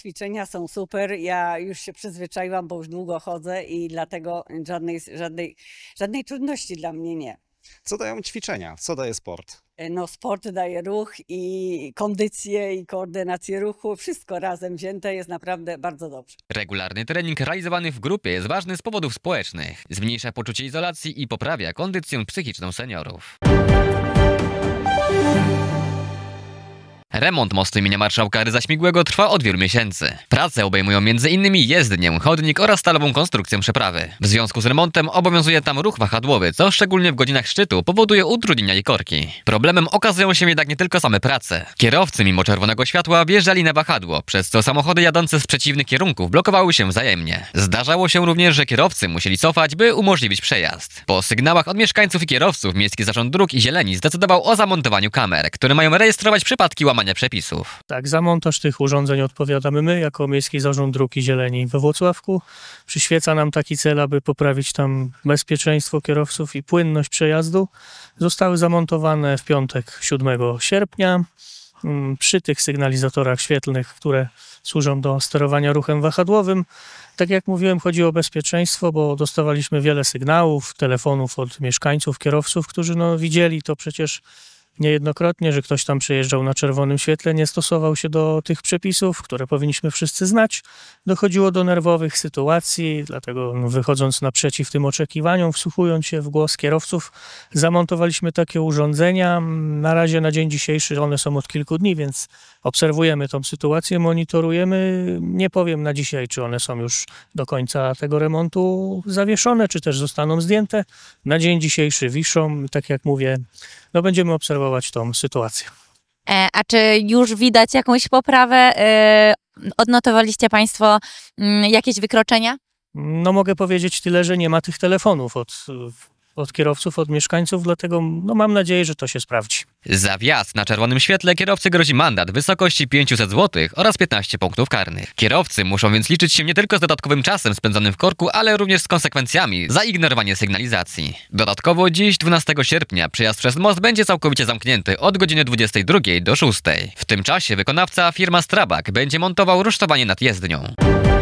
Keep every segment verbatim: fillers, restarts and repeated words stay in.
ćwiczenia są super. Ja już się przyzwyczaiłam, bo już długo chodzę i dlatego żadnej, żadnej, żadnej trudności dla mnie nie. Co dają ćwiczenia? Co daje sport? No, sport daje ruch i kondycję, i koordynację ruchu. Wszystko razem wzięte jest naprawdę bardzo dobrze. Regularny trening realizowany w grupie jest ważny z powodów społecznych. Zmniejsza poczucie izolacji i poprawia kondycję psychiczną seniorów. Remont mostu imienia marszałka Rydza Śmigłego trwa od wielu miesięcy. Prace obejmują między innymi jezdnię, chodnik oraz stalową konstrukcję przeprawy. W związku z remontem obowiązuje tam ruch wahadłowy, co szczególnie w godzinach szczytu powoduje utrudnienia i korki. Problemem okazują się jednak nie tylko same prace. Kierowcy mimo czerwonego światła wjeżdżali na wahadło, przez co samochody jadące z przeciwnych kierunków blokowały się wzajemnie. Zdarzało się również, że kierowcy musieli cofać, by umożliwić przejazd. Po sygnałach od mieszkańców i kierowców Miejski Zarząd Dróg i Zieleni zdecydował o zamontowaniu kamer, które mają rejestrować przypadki łamania przepisów. Tak, za montaż tych urządzeń odpowiadamy my, jako Miejski Zarząd Dróg i Zieleni we Włocławku. Przyświeca nam taki cel, aby poprawić tam bezpieczeństwo kierowców i płynność przejazdu. Zostały zamontowane w piątek siódmego sierpnia przy tych sygnalizatorach świetlnych, które służą do sterowania ruchem wahadłowym. Tak jak mówiłem, chodzi o bezpieczeństwo, bo dostawaliśmy wiele sygnałów, telefonów od mieszkańców, kierowców, którzy no, widzieli to przecież niejednokrotnie, że ktoś tam przejeżdżał na czerwonym świetle, nie stosował się do tych przepisów, które powinniśmy wszyscy znać. Dochodziło do nerwowych sytuacji, dlatego no, wychodząc naprzeciw tym oczekiwaniom, wsłuchując się w głos kierowców, zamontowaliśmy takie urządzenia. Na razie na dzień dzisiejszy one są od kilku dni, więc obserwujemy tą sytuację, monitorujemy. Nie powiem na dzisiaj, czy one są już do końca tego remontu zawieszone, czy też zostaną zdjęte. Na dzień dzisiejszy wiszą, tak jak mówię, no będziemy obserwować tą sytuację. E, a czy już widać jakąś poprawę? E, odnotowaliście Państwo m, jakieś wykroczenia? No mogę powiedzieć tyle, że nie ma tych telefonów od, od kierowców, od mieszkańców, dlatego no, mam nadzieję, że to się sprawdzi. Za wjazd na czerwonym świetle kierowcy grozi mandat w wysokości pięćset złotych oraz piętnaście punktów karnych. Kierowcy muszą więc liczyć się nie tylko z dodatkowym czasem spędzonym w korku, ale również z konsekwencjami za ignorowanie sygnalizacji. Dodatkowo dziś, dwunastego sierpnia, przejazd przez most będzie całkowicie zamknięty od godziny dwudziestej drugiej do szóstej. W tym czasie wykonawca, firma Strabag, będzie montował rusztowanie nad jezdnią.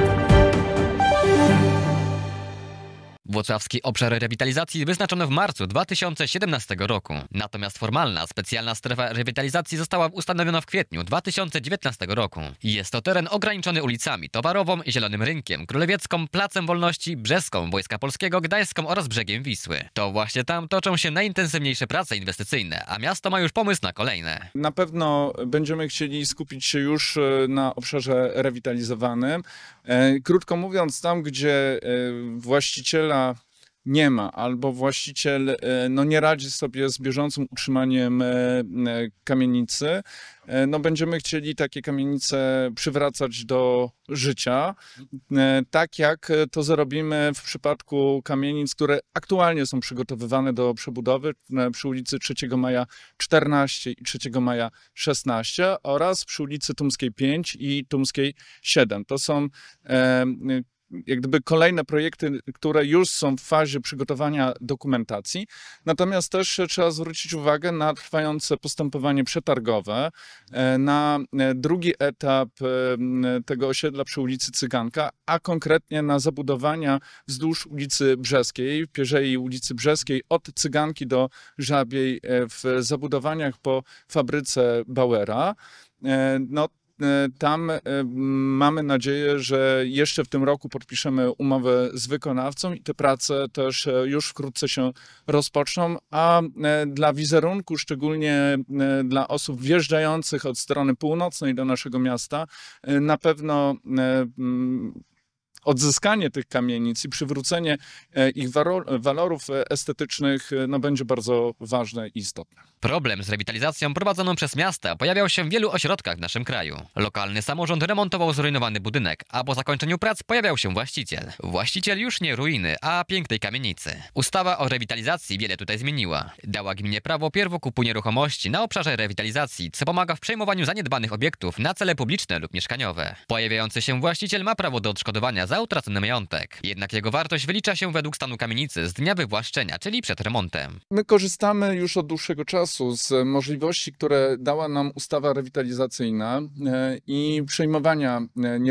Włocławski obszar rewitalizacji wyznaczono w marcu dwa tysiące siedemnastego roku. Natomiast formalna, specjalna strefa rewitalizacji została ustanowiona w kwietniu dwa tysiące dziewiętnastego roku. Jest to teren ograniczony ulicami Towarową, Zielonym Rynkiem, Królewiecką, Placem Wolności, Brzeską, Wojska Polskiego, Gdańską oraz Brzegiem Wisły. To właśnie tam toczą się najintensywniejsze prace inwestycyjne, a miasto ma już pomysł na kolejne. Na pewno będziemy chcieli skupić się już na obszarze rewitalizowanym. Krótko mówiąc, tam gdzie właściciela nie ma, albo właściciel no, nie radzi sobie z bieżącym utrzymaniem kamienicy, no, będziemy chcieli takie kamienice przywracać do życia, tak jak to zrobimy w przypadku kamienic, które aktualnie są przygotowywane do przebudowy przy ulicy trzeciego Maja czternaście i trzeciego Maja szesnaście oraz przy ulicy Tumskiej pięć i Tumskiej siedem. To są e, jak gdyby kolejne projekty, które już są w fazie przygotowania dokumentacji. Natomiast też trzeba zwrócić uwagę na trwające postępowanie przetargowe, na drugi etap tego osiedla przy ulicy Cyganka, a konkretnie na zabudowania wzdłuż ulicy Brzeskiej, Pierzei ulicy Brzeskiej, od Cyganki do Żabiej w zabudowaniach po fabryce Bauera. No, tam mamy nadzieję, że jeszcze w tym roku podpiszemy umowę z wykonawcą i te prace też już wkrótce się rozpoczną, a dla wizerunku, szczególnie dla osób wjeżdżających od strony północnej do naszego miasta, na pewno odzyskanie tych kamienic i przywrócenie ich walorów estetycznych no, będzie bardzo ważne i istotne. Problem z rewitalizacją prowadzoną przez miasta pojawiał się w wielu ośrodkach w naszym kraju. Lokalny samorząd remontował zrujnowany budynek, a po zakończeniu prac pojawiał się właściciel. Właściciel już nie ruiny, a pięknej kamienicy. Ustawa o rewitalizacji wiele tutaj zmieniła. Dała gminie prawo pierwokupu nieruchomości na obszarze rewitalizacji, co pomaga w przejmowaniu zaniedbanych obiektów na cele publiczne lub mieszkaniowe. Pojawiający się właściciel ma prawo do odszkodowania za utracony majątek. Jednak jego wartość wylicza się według stanu kamienicy z dnia wywłaszczenia, czyli przed remontem. My korzystamy już od dłuższego czasu z możliwości, które dała nam ustawa rewitalizacyjna i przejmowania